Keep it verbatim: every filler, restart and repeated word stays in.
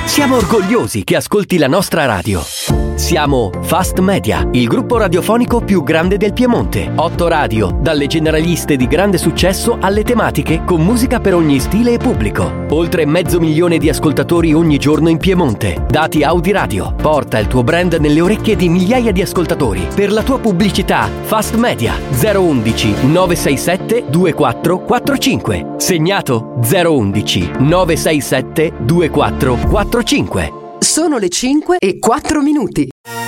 Siamo orgogliosi che ascolti la nostra radio. Siamo Fast Media, il gruppo radiofonico più grande del Piemonte. Otto radio, dalle generaliste di grande successo alle tematiche con musica per ogni stile e pubblico. Oltre mezzo milione di ascoltatori ogni giorno in Piemonte. Dati Audi Radio. Porta il tuo brand nelle orecchie di migliaia di ascoltatori. Per la tua pubblicità, Fast Media zero undici nove sei sette due quattro quattro cinque. Segnato zero undici nove sei sette due quattro quattro cinque. Sono le cinque e quattro minuti.